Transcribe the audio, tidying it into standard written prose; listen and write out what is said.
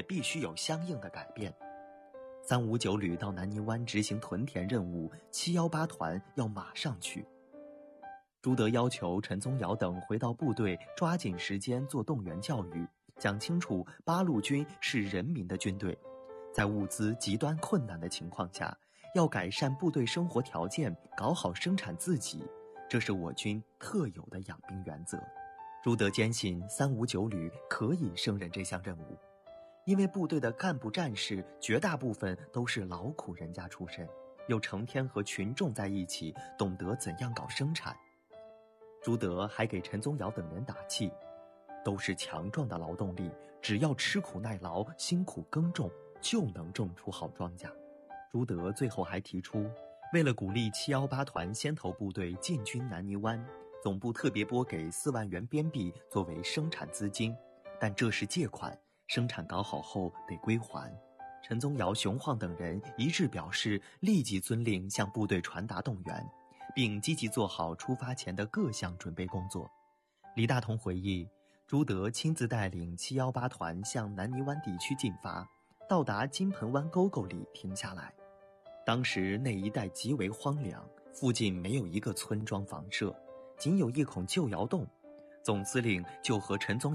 也必须有相应的改变。359旅到南泥湾执行屯田任务，718团要马上去。朱德要求陈宗尧等回到部队，抓紧时间做动员教育，讲清楚八路军是人民的军队，在物资极端困难的情况下，要改善部队生活条件，搞好生产自给，这是我军特有的养兵原则。朱德坚信359旅可以胜任这项任务，因为部队的干部战士绝大部分都是劳苦人家出身，又成天和群众在一起，懂得怎样搞生产。朱德还给陈宗尧等人打气，都是强壮的劳动力，只要吃苦耐劳，辛苦耕种，就能种出好庄稼。朱德最后还提出，为了鼓励718团先头部队进军南泥湾，总部特别拨给4万元边币作为生产资金，但这是借款，生产搞好后得归还。陈宗尧、熊晃等人一致表示，立即遵令向部队传达动员，并积极做好出发前的各项准备工作。李大同回忆，朱德亲自带领718团向南泥湾地区进发，到达金盆湾沟沟里停下来。当时那一带极为荒凉，附近没有一个村庄房舍，仅有一孔旧窑洞。总司令就和陈宗